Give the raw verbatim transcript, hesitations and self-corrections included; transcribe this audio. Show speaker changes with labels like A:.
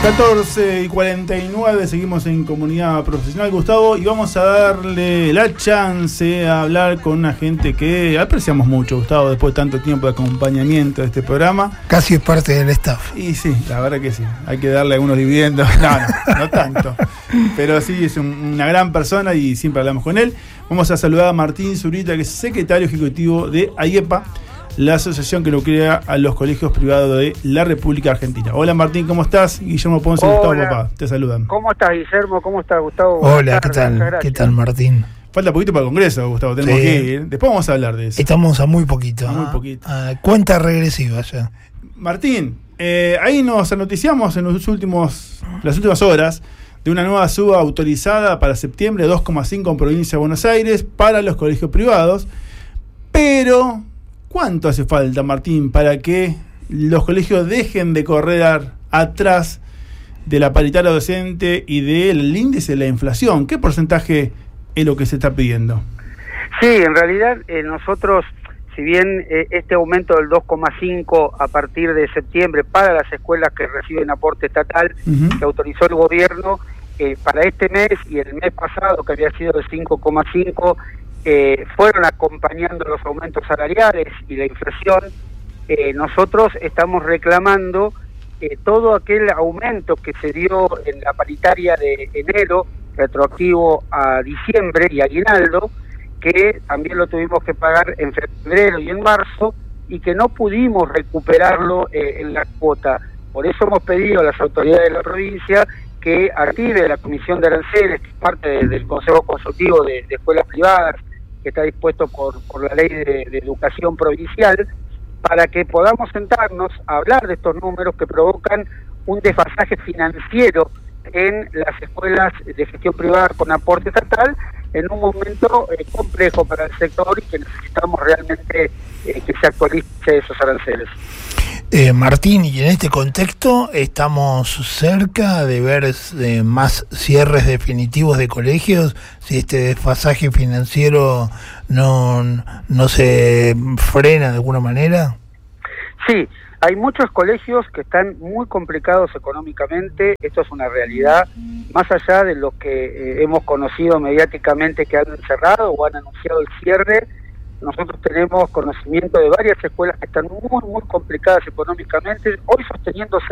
A: catorce y cuarenta y nueve, seguimos en Comunidad Profesional, Gustavo, y vamos a darle la chance a hablar con una gente que apreciamos mucho, Gustavo, después de tanto tiempo de acompañamiento de este programa.
B: Casi es parte del staff.
A: Y sí, la verdad que sí, hay que darle algunos dividendos, no, no, no tanto, pero sí, es un, una gran persona y siempre hablamos con él. Vamos a saludar a Martín Zurita, que es secretario ejecutivo de AIEPA, la asociación que nuclea a los colegios privados de la República Argentina. Hola Martín, ¿cómo estás? Guillermo Ponce y Gustavo Papá, te saludan.
C: ¿Cómo estás, Guillermo? ¿Cómo estás, Gustavo?
B: Hola, ¿qué tal? ¿Qué tal, Martín?
A: Falta poquito para el Congreso, Gustavo, tenemos
B: sí.
A: que ir. Después vamos a hablar de eso.
B: Estamos a muy poquito.
A: A muy
B: ¿no?
A: poquito.
B: A cuenta regresiva ya.
A: Martín, eh, ahí nos anoticiamos en los últimos, las últimas horas de una nueva suba autorizada para septiembre, dos coma cinco en provincia de Buenos Aires, para los colegios privados. Pero ¿cuánto hace falta, Martín, para que los colegios dejen de correr atrás de la paritaria docente y del índice de la inflación? ¿Qué porcentaje es lo que se está pidiendo?
C: Sí, en realidad eh, nosotros, si bien eh, este aumento del dos coma cinco a partir de septiembre para las escuelas que reciben aporte estatal, uh-huh. que autorizó el gobierno eh, para este mes y el mes pasado, que había sido de cinco coma cinco, Eh, fueron acompañando los aumentos salariales y la inflación, eh, nosotros estamos reclamando eh, todo aquel aumento que se dio en la paritaria de enero, retroactivo a diciembre y aguinaldo, que también lo tuvimos que pagar en febrero y en marzo, y que no pudimos recuperarlo eh, en la cuota. Por eso hemos pedido a las autoridades de la provincia que active la Comisión de Aranceles, que es parte de, del Consejo Consultivo de, de Escuelas Privadas, que está dispuesto por, por la Ley de, de Educación Provincial, para que podamos sentarnos a hablar de estos números que provocan un desfasaje financiero en las escuelas de gestión privada con aporte estatal, en un momento eh, complejo para el sector y que necesitamos realmente eh, que se actualice esos aranceles.
B: Eh, Martín, y en este contexto estamos cerca de ver eh, más cierres definitivos de colegios, si este desfasaje financiero no, no se frena de alguna manera.
C: Sí, hay muchos colegios que están muy complicados económicamente, esto es una realidad, más allá de lo que eh, hemos conocido mediáticamente que han cerrado o han anunciado el cierre. Nosotros tenemos conocimiento de varias escuelas que están muy, muy complicadas económicamente, hoy sosteniéndose